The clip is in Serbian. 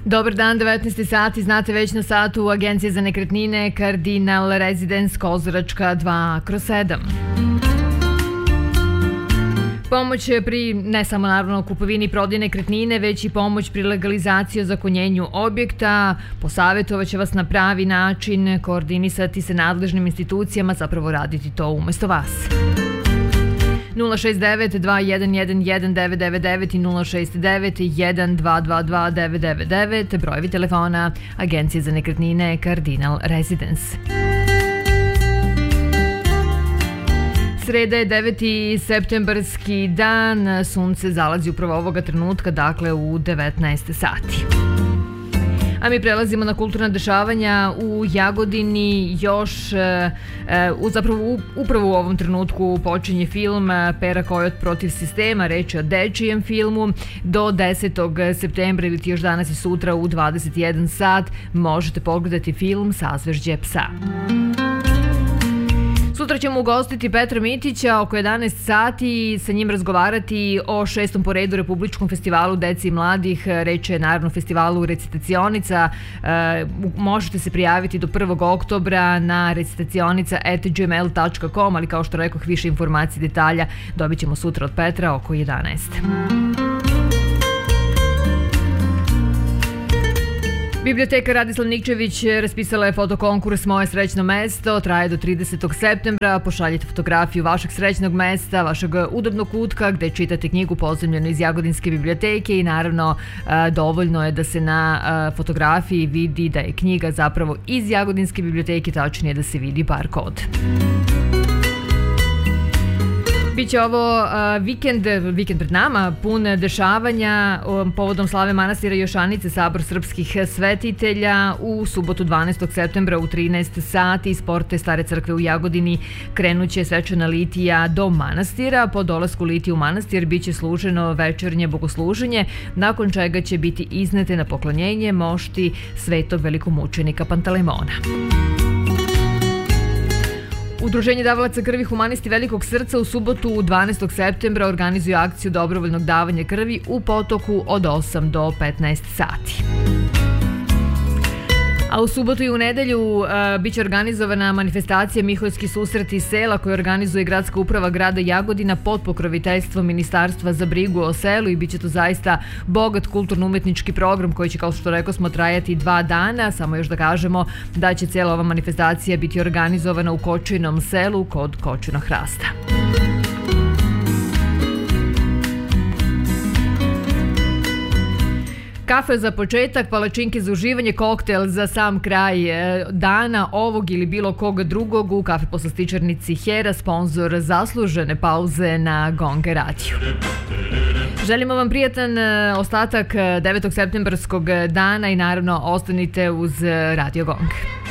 Dobar dan, 19. sati, znate već na satu Agencije za nekretnine Cardinal Residence Kozaračka 2/7. Pomoć pri, ne samo naravno kupovini i prodaji nekretnine, već i pomoć pri legalizaciji i ozakonjenju objekta. Posavjetovaće vas na pravi način, koordinisati se nadležnim institucijama, zapravo raditi to umjesto vas. 069-2111-999 i 069-1222-999, brojevi telefona Agencije za nekretnine Cardinal Residence. Sreda je 9. septembarski dan, sunce zalazi upravo ovoga trenutka, dakle u 19 sati. A mi prelazimo na kulturna dešavanja u Jagodini. Upravo u ovom trenutku počinje film Pera Kojot protiv sistema, reč je o dečijem filmu. Do 10. septembra ili još danas i sutra u 21 sat možete pogledati film Sazvežđe psa. Sutra ćemo ugostiti Petra Mitića oko 11 sati i sa njim razgovarati o 6. po redu Republičkom festivalu deci i mladih. Reč je naravno festivalu recitacionicca. Možete se prijaviti do 1. oktobra na recitacionicca@gmail.com, ali kao što rekoh, više informacija i detalja dobit ćemo sutra od Petra oko 11. Biblioteka Radislav Nikčević raspisala je fotokonkurs Moje srećno mesto, traje do 30. septembra. Pošaljite fotografiju vašeg srećnog mesta, vašeg udobnog kutka gde čitate knjigu pozajmljenu iz Jagodinske biblioteke i naravno dovoljno je da se na fotografiji vidi da je knjiga zapravo iz Jagodinske biblioteke, tačnije da se vidi bar kod. Biće ovo vikend pred nama, pun dešavanja povodom slave manastira Jošanice, sabor srpskih svetitelja. U subotu 12. septembra u 13 sati iz porte Stare crkve u Jagodini krenuće svečana litija do manastira. Po dolasku litije u manastir biće služeno večernje bogosluženje, nakon čega će biti iznete na poklonjenje mošti svetog velikomučenika Pantalemona. Udruženje davalaca krvi Humanisti Velikog srca u subotu 12. septembra organizuje akciju dobrovoljnog davanja krvi u Potoku od 8 do 15 sati. A u subotu i u nedelju biće organizovana manifestacija Miholjski susreti sela koju organizuje Gradska uprava grada Jagodina pod pokroviteljstvom Ministarstva za brigu o selu i bit će to zaista bogat kulturno-umetnički program koji će, kao što rekao smo, trajati 2 dana. Samo još da kažemo da će cijela ova manifestacija biti organizovana u Kočinom selu kod Kočina hrasta. Kafe za početak, palačinke za uživanje, koktel za sam kraj dana ovog ili bilo kog drugog u kafe poslastičarnici Hera, sponzor zaslužene pauze na Gong radiju. Želimo vam prijatan ostatak 9. septembarskog dana i naravno ostanite uz Radio Gong.